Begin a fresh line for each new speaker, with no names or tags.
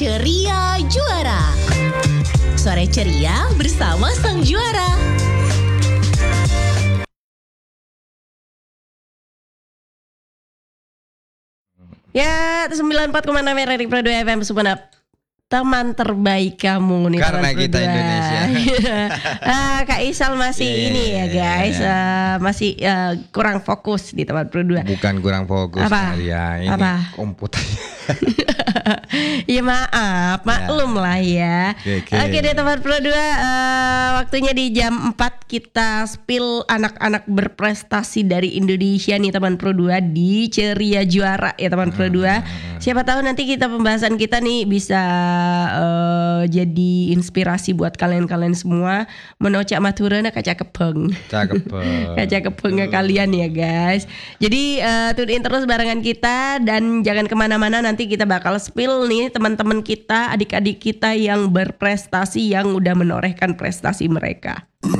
Ceria Juara. Sore ceria bersama sang juara.
Ya, 94,6 RRI Pro 2 FM Sumenep. Teman terbaik kamu nih,
karena
teman
kita
berdua.
Indonesia.
Kak Isal masih guys, masih kurang fokus di teman berdua.
Bukan kurang fokus ya, ini komputer.
Ya maaf, maklum lah ya. Oke deh teman Pro 2, waktunya di jam 4 kita spill anak-anak berprestasi dari Indonesia nih teman Pro 2 di Ceria Juara ya teman Pro 2. Siapa tahu nanti pembahasan kita nih bisa jadi inspirasi buat kalian-kalian semua. Menocak maturana kacakepeng. Kacakepeng kalian ya guys. Jadi tune in terus barengan kita dan jangan kemana-mana, nanti kita bakal spill nih teman-teman kita, adik-adik kita yang berprestasi, yang udah menorehkan prestasi mereka.